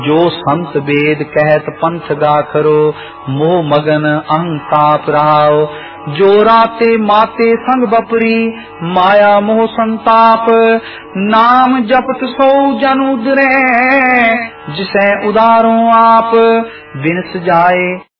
जो संत वेद कहत पंथ गाखरो, मोह मगन अहंताप रहाओ। जो राते माते संग बपरी, माया मोह संताप। नाम जपत सो जन उदरे, जिसे उदारो आप। बिन सजाए